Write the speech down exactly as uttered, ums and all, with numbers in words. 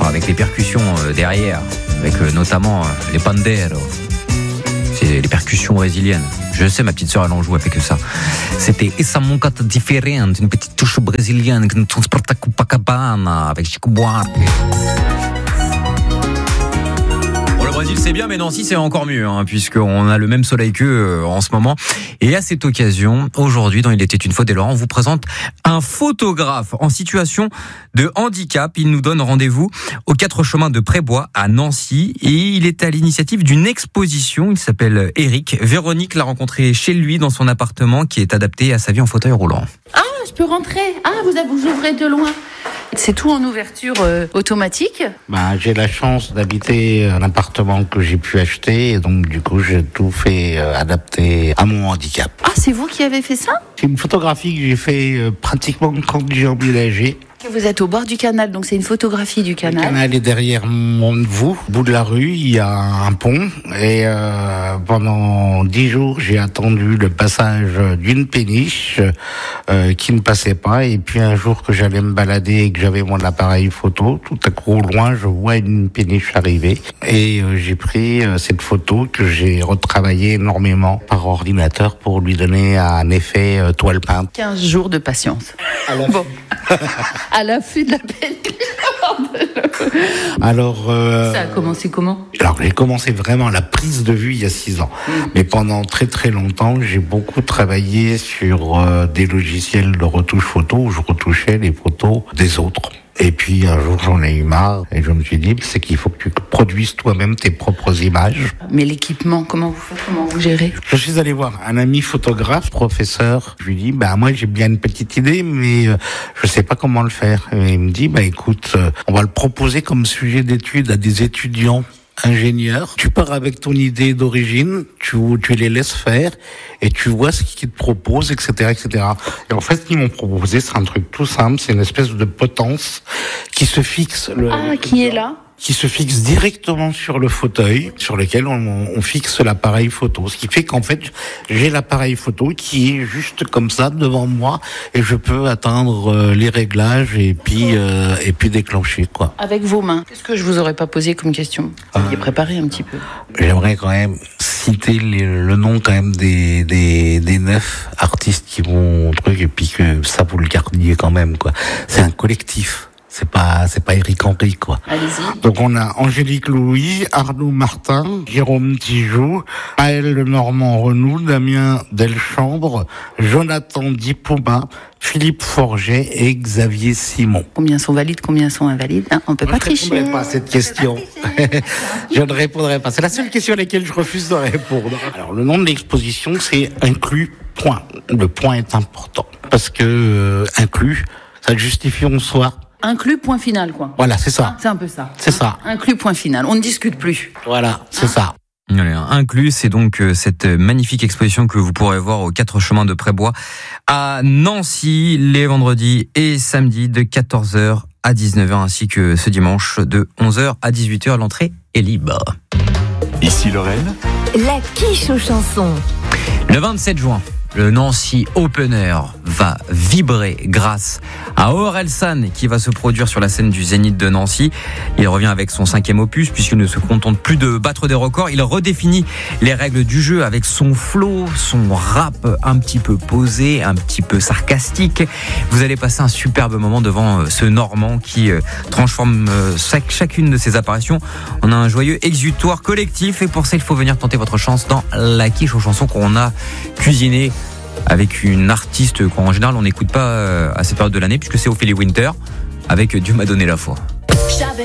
avec les percussions euh, derrière, avec euh, notamment euh, les panderos. C'est les percussions brésiliennes. Je sais, ma petite sœur, elle en joue, elle fait que ça. C'était Essa Moncata Diferente, une petite touche brésilienne que nous transporte à Copacabana avec Chico Buarque. Le Brésil c'est bien, mais Nancy c'est encore mieux, hein, puisqu'on a le même soleil qu'eux euh, en ce moment. Et à cette occasion, aujourd'hui, dans Il était une fois des Laurent, on vous présente un photographe en situation de handicap. Il nous donne rendez-vous aux quatre chemins de Prébois à Nancy et il est à l'initiative d'une exposition. Il s'appelle Eric. Véronique l'a rencontré chez lui dans son appartement qui est adapté à sa vie en fauteuil roulant. Ah, je peux rentrer. Ah, vous vous ouvrez de loin. C'est tout en ouverture euh, automatique. Bah, j'ai la chance d'habiter un appartement que j'ai pu acheter et donc du coup j'ai tout fait euh, adapter à mon handicap. Ah, c'est vous qui avez fait ça ? C'est une photographie que j'ai fait euh, pratiquement quand j'ai emménagé. Vous êtes au bord du canal, donc c'est une photographie du canal. Le canal est derrière mon vous, au bout de la rue, il y a un pont et euh, pendant dix jours j'ai attendu le passage d'une péniche euh, qui ne passait pas et puis un jour que j'allais me balader et que j'avais mon appareil photo, tout à coup au loin je vois une péniche arriver et euh, j'ai pris euh, cette photo que j'ai retravaillée énormément par ordinateur pour lui donner un effet euh, toile peinte. quinze jours de patience. Bon. À l'affût de la péniche. Alors, euh, ça a commencé comment ? Alors, j'ai commencé vraiment la prise de vue il y a six ans. Mmh. Mais pendant très très longtemps, j'ai beaucoup travaillé sur euh, des logiciels de retouche photo où je retouchais les photos des autres. Et puis un jour j'en ai eu marre et je me suis dit c'est qu'il faut que tu produises toi-même tes propres images. Mais l'équipement, comment vous faites, comment vous gérez ? Je suis allé voir un ami photographe, professeur. Je lui dis bah moi j'ai bien une petite idée mais euh, je sais pas comment le faire. Et il me dit bah écoute euh, on va le proposer comme sujet d'étude à des étudiants ingénieur, tu pars avec ton idée d'origine, tu, tu les laisses faire et tu vois ce qu'ils te proposent, et cetera, et cetera. Et en fait, ce qu'ils m'ont proposé, c'est un truc tout simple, c'est une espèce de potence qui se fixe. Le, ah, le qui est là qui se fixe directement sur le fauteuil, sur lequel on, on fixe l'appareil photo. Ce qui fait qu'en fait, j'ai l'appareil photo qui est juste comme ça devant moi et je peux atteindre euh, les réglages et puis euh, et puis déclencher quoi. Avec vos mains. Qu'est-ce que je vous aurais pas posé comme question ? Vous aviez préparé un petit peu. J'aimerais quand même citer les, le nom quand même des des des neuf artistes qui vont au truc et puis que ça vous le gardiez quand même quoi. C'est un collectif. C'est pas, c'est pas Eric Henry, quoi. Allez-y. Donc, on a Angélique Louis, Arnaud Martin, Jérôme Tijoux, Aël Normand Renou, Damien Delchambre, Jonathan Dipouma, Philippe Forget et Xavier Simon. Combien sont valides, combien sont invalides hein, on peut pas tricher. Je ne répondrai pas à cette question. Je ne répondrai pas. C'est la seule question à laquelle je refuse de répondre. Alors, le nom de l'exposition, c'est Inclus, point. Le point est important. Parce que, euh, inclus, ça justifie en soi. Inclus, point final, quoi. Voilà, c'est ça. Ah, c'est un peu ça. C'est ça. Inclus, point final. On ne discute plus. Voilà, c'est ah. ça. Allez, inclus, c'est donc cette magnifique exposition que vous pourrez voir aux quatre chemins de Prébois à Nancy les vendredis et samedis de quatorze heures à dix-neuf heures ainsi que ce dimanche de onze heures à dix-huit heures. L'entrée est libre. Ici Lorraine. La quiche aux chansons. Le vingt-sept juin. Le Nancy Open Air va vibrer grâce à Orelsan qui va se produire sur la scène du Zénith de Nancy. Il revient avec son cinquième opus puisqu'il ne se contente plus de battre des records. Il redéfinit les règles du jeu avec son flow, son rap un petit peu posé, un petit peu sarcastique. Vous allez passer un superbe moment devant ce Normand qui transforme chaque, chacune de ses apparitions en un joyeux exutoire collectif. Et pour ça, il faut venir tenter votre chance dans la quiche aux chansons qu'on a cuisiné avec une artiste qu'en général on n'écoute pas à cette période de l'année puisque c'est Ophélie Winter avec Dieu m'a donné la foi. J'avais